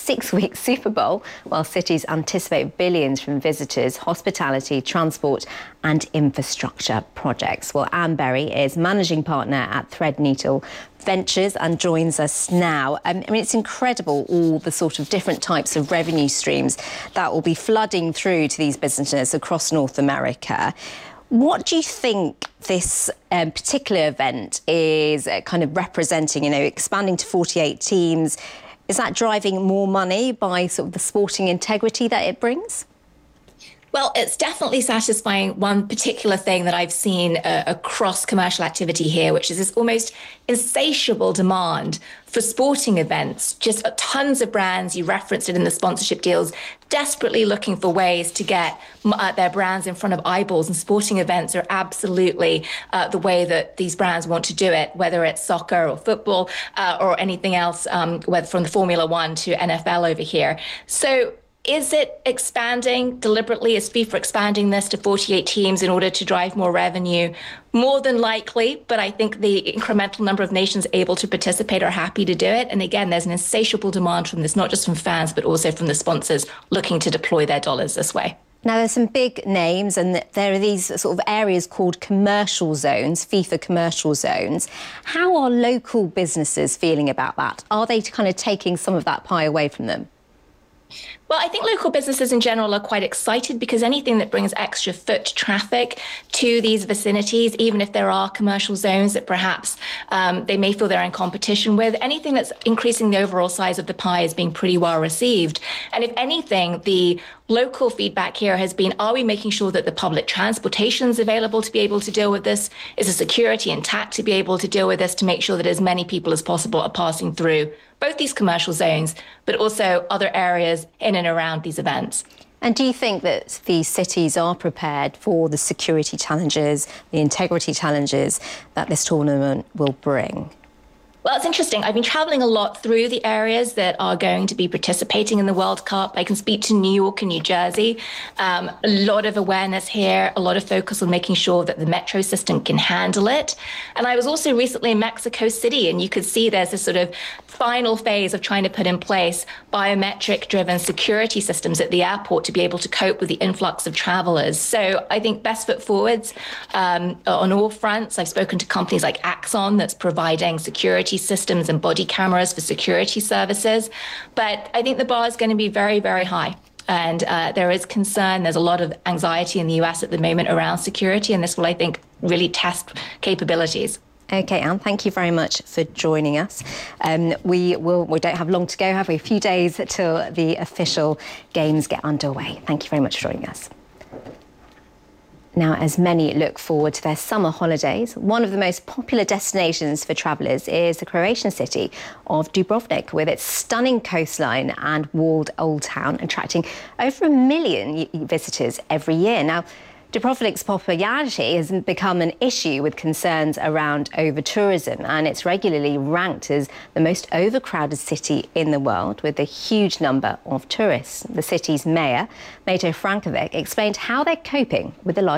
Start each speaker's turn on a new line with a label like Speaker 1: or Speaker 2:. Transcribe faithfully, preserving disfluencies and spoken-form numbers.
Speaker 1: six-week Super Bowl, while cities anticipate billions from visitors, hospitality, transport and infrastructure projects. Well, Anne Berry is managing partner at Threadneedle Ventures and joins us now. Um, I mean, it's incredible all the sort of different types of revenue streams that will be flooding through to these businesses across North America. What do you think this um, particular event is uh, kind of representing? You know, expanding to forty-eight teams, is that driving more money by sort of the sporting integrity that it brings?
Speaker 2: Well, it's definitely satisfying one particular thing that I've seen uh, across commercial activity here, which is this almost insatiable demand for sporting events. Just tons of brands, you referenced it in the sponsorship deals, desperately looking for ways to get uh, their brands in front of eyeballs, and sporting events are absolutely uh, the way that these brands want to do it, whether it's soccer or football uh, or anything else, um, whether from the Formula One to N F L over here. So is it expanding deliberately? Is FIFA expanding this to forty-eight teams in order to drive more revenue? More than likely, but I think the incremental number of nations able to participate are happy to do it. And again, there's an insatiable demand from this, not just from fans, but also from the sponsors looking to deploy their dollars this way.
Speaker 1: Now, there's some big names, and there are these sort of areas called commercial zones, FIFA commercial zones. How are local businesses feeling about that? Are they kind of taking some of that pie away from them?
Speaker 2: Well, I think local businesses in general are quite excited because anything that brings extra foot traffic to these vicinities, even if there are commercial zones that perhaps um, they may feel they're in competition with, anything that's increasing the overall size of the pie is being pretty well received. And if anything, the local feedback here has been, are we making sure that the public transportation is available to be able to deal with this? Is the security intact to be able to deal with this, to make sure that as many people as possible are passing through both these commercial zones, but also other areas in and around these events?
Speaker 1: And do you think that these cities are prepared for the security challenges, the integrity challenges that this tournament will bring?
Speaker 2: Well, it's interesting. I've been traveling a lot through the areas that are going to be participating in the World Cup. I can speak to New York and New Jersey. Um, a lot of awareness here, a lot of focus on making sure that the metro system can handle it. And I was also recently in Mexico City, and you could see there's this sort of final phase of trying to put in place biometric-driven security systems at the airport to be able to cope with the influx of travelers. So I think best foot forwards um, on all fronts. I've spoken to companies like Axon that's providing security systems and body cameras for security services. But I think the bar is going to be very, very high. And uh, there is concern. There's a lot of anxiety in the U S at the moment around security, and this will, I think, really test capabilities.
Speaker 1: OK, Anne, thank you very much for joining us. Um, we will. We don't have long to go, have we? A few days till the official games get underway. Thank you very much for joining us. Now, as many look forward to their summer holidays, one of the most popular destinations for travellers is the Croatian city of Dubrovnik, with its stunning coastline and walled old town, attracting over a million visitors every year. Now, Dubrovnik's popularity has become an issue with concerns around over-tourism, and it's regularly ranked as the most overcrowded city in the world, with a huge number of tourists. The city's mayor, Mato Frankovic, explained how they're coping with the large